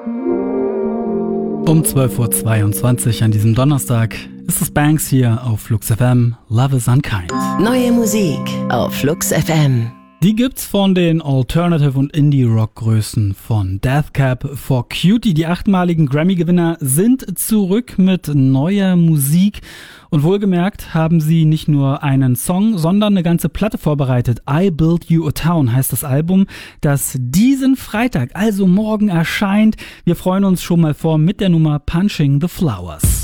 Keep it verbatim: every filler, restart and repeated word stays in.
Um zwölf Uhr zweiundzwanzig an diesem Donnerstag ist es Banks hier auf Flux F M. Love is Unkind. Neue Musik auf Flux F M. Die gibt's von den Alternative- und Indie-Rock-Größen von Death Cab for Cutie. Die achtmaligen Grammy-Gewinner sind zurück mit neuer Musik. Und wohlgemerkt haben sie nicht nur einen Song, sondern eine ganze Platte vorbereitet. I Built You a Town heißt das Album, das diesen Freitag, also morgen, erscheint. Wir freuen uns schon mal vor mit der Nummer Punching the Flowers.